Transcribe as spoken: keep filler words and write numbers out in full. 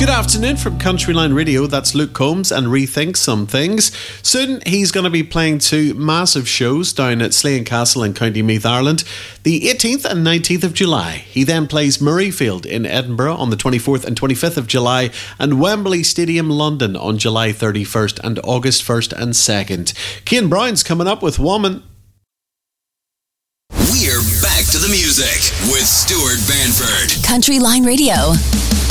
Good afternoon from Countryline Radio. That's Luke Combs and Rethink Some Things. Soon he's going to be playing two massive shows down at Slane Castle in County Meath, Ireland, the eighteenth and nineteenth of July. He then plays Murrayfield in Edinburgh on the twenty-fourth and twenty-fifth of July and Wembley Stadium, London on July thirty-first and August first and second. Cian Brown's coming up with Woman. We're back to the music with Stuart Banford. Countryline Radio.